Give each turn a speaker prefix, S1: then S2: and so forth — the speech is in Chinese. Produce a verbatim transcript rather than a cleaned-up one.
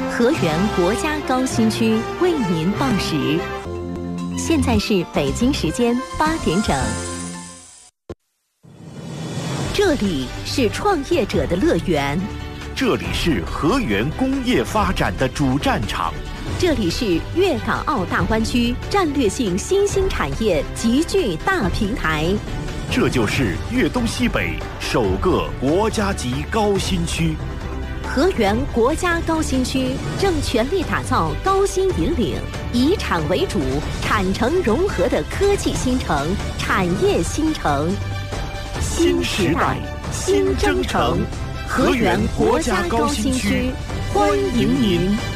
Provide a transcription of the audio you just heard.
S1: 河源国家高新区为您报时，现在是北京时间八点整。这里是创业者的乐园，
S2: 这里是河源工业发展的主战场，
S1: 这里是粤港澳大湾区战略性新兴产业集聚大平台，
S2: 这就是粤东西北首个国家级高新区。
S1: 河源国家高新区正全力打造高新引领、以产为主、产城融合的科技新城、产业新城。
S2: 新时代，新征程，河源国家高新区，欢迎您。